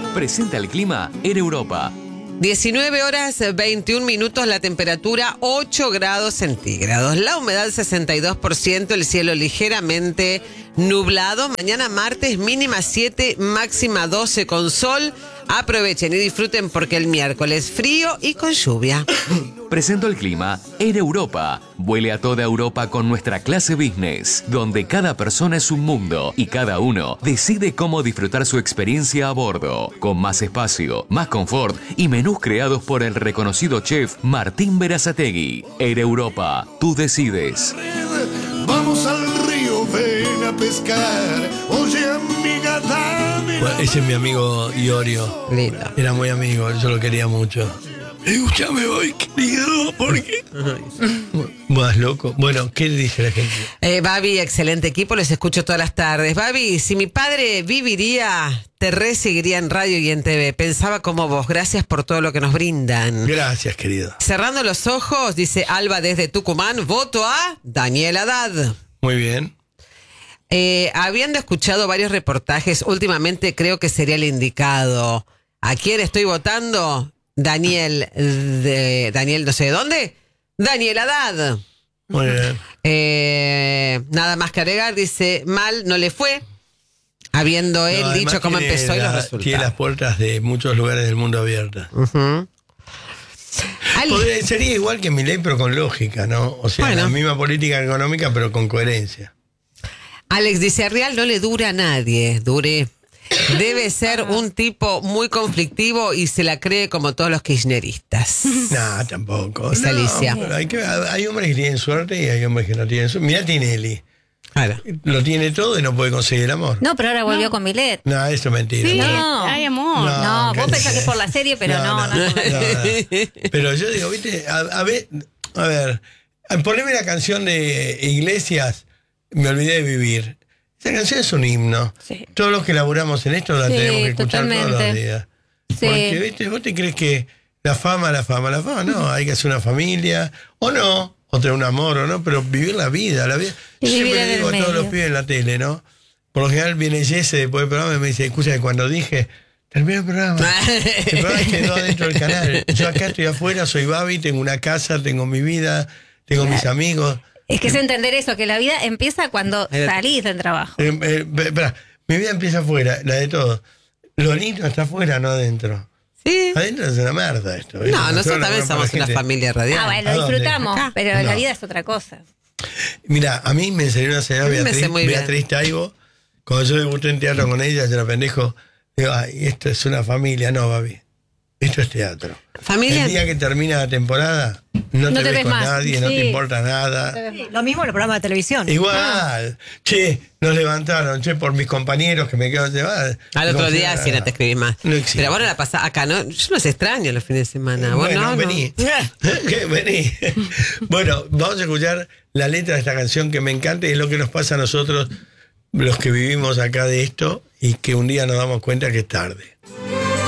Presenta el clima en Europa. 19 horas 21 minutos, la temperatura 8 grados centígrados, la humedad 62%, el cielo ligeramente nublado. Mañana martes mínima 7, máxima 12 con sol. Aprovechen y disfruten porque el miércoles frío y con lluvia. Presento el clima en Europa. Vuele a toda Europa con nuestra clase business, donde cada persona es un mundo y cada uno decide cómo disfrutar su experiencia a bordo, con más espacio, más confort y menús creados por el reconocido chef Martín Berazategui. En Europa, tú decides. Vamos al río, ven a pescar. Oye, amiga, dame. Bueno, ese es mi amigo Iorio. Lindo. Era muy amigo, yo lo quería mucho. Ya me voy, querido, porque... Más loco. Bueno, ¿qué dice la gente? Babi, excelente equipo, les escucho todas las tardes. Babi, si mi padre viviría, te seguiría en radio y en TV. Pensaba como vos, gracias por todo lo que nos brindan. Gracias, querido. Cerrando los ojos, dice Alba desde Tucumán, voto a Daniel Haddad. Muy bien. Habiendo escuchado varios reportajes, últimamente creo que sería el indicado. ¿A quién estoy votando? Daniel no sé de dónde. Daniel Haddad. Muy bien. Nada más que agregar, dice, mal no le fue, habiendo él No, dicho cómo empezó y los resultados. Tiene las puertas de muchos lugares del mundo abiertas. Uh-huh. Sería igual que Milei, pero con lógica, ¿no? O sea, bueno, la misma política económica, pero con coherencia. Alex dice, a Real no le dura a nadie, debe ser un tipo muy conflictivo y se la cree como todos los kirchneristas. No, tampoco. Es Alicia. Pero hay hombres que tienen suerte y hay hombres que no tienen suerte. Mirá Tinelli. Claro. Lo tiene todo y no puede conseguir el amor. No, pero ahora volvió con Milet. No, eso es mentira. Sí, No. hay amor. No, vos pensás que es por la serie, pero no. Pero yo digo, viste, a ver, poneme la canción de Iglesias, Me olvidé de vivir. Esa canción es un himno. Sí. Todos los que laburamos en esto la tenemos que escuchar todos los días. Sí. Porque, viste, vos te crees que la fama, no, hay que hacer una familia, o no, o tener un amor, o no, pero vivir la vida. Yo siempre le digo a todos los pibes en la tele, ¿no? Por lo general viene Jesse después del programa y me dice, escucha, cuando dije, terminé el programa quedó adentro del canal. Yo acá estoy afuera, soy Babi, tengo una casa, tengo mi vida, tengo mis amigos. Es que es entender eso, que la vida empieza cuando salís del trabajo. Mi vida empieza afuera, la de todos. Lo lindo está afuera, no adentro. Sí. Adentro es una merda esto. ¿Ves? No, nosotros también somos una familia radial. Bueno, lo disfrutamos, pero la vida es otra cosa. Mira, a mí me enseñó una señora Beatriz Taibo. Cuando yo debuté en teatro con ella, yo era pendejo. Digo, ay, esto es una familia. No, Babi, esto es teatro. ¿Familia? El día que termina la temporada, no te ves con nadie, no te importa nada. Lo mismo en los programas de televisión. Igual. Che, nos levantaron, por mis compañeros que me quedo llevar. Al otro día sí no te escribí más. No existe. Pero bueno, la pasada acá, ¿no? Yo los extraño los fines de semana. Bueno, vení. Vení. Bueno, vamos a escuchar la letra de esta canción que me encanta y es lo que nos pasa a nosotros, los que vivimos acá de esto, y que un día nos damos cuenta que es tarde.